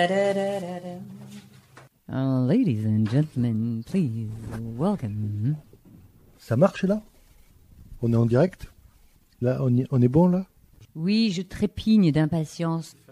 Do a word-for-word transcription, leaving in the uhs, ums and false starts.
Uh, ladies and gentlemen, please welcome. Ça marche là? On est en direct? Là, on, y, on est bon là? Oui, je trépigne d'impatience.